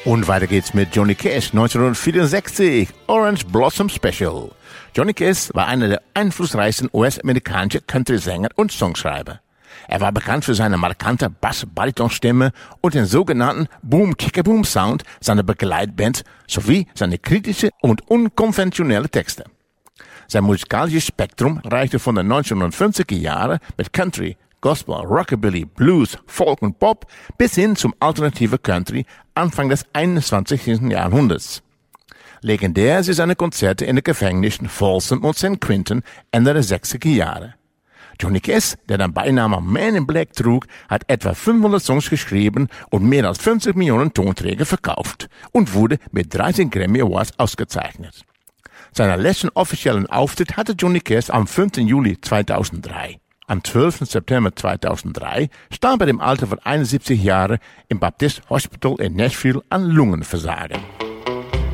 Und weiter geht's mit Johnny Cash 1964, Orange Blossom Special. Johnny Cash war einer der einflussreichsten US-amerikanischen Country-Sänger und Songschreiber. Er war bekannt für seine markante Bass-Bariton-Stimme und den sogenannten Boom-Chicka-Boom-Sound seiner Begleitband sowie seine kritische und unkonventionelle Texte. Sein musikalisches Spektrum reichte von den 1950er Jahren mit Country, Gospel, Rockabilly, Blues, Folk und Pop bis hin zum alternativen Country Anfang des 21. Jahrhunderts. Legendär sind seine Konzerte in den Gefängnissen Folsom und St. Quentin Ende der 60er Jahre. Johnny Cash, der den Beinamen Man in Black trug, hat etwa 500 Songs geschrieben und mehr als 50 Millionen Tonträger verkauft und wurde mit 13 Grammy Awards ausgezeichnet. Seinen letzten offiziellen Auftritt hatte Johnny Cash am 5. Juli 2003. Am 12. September 2003 starb er im Alter von 71 Jahren im Baptist Hospital in Nashville an Lungenversagen.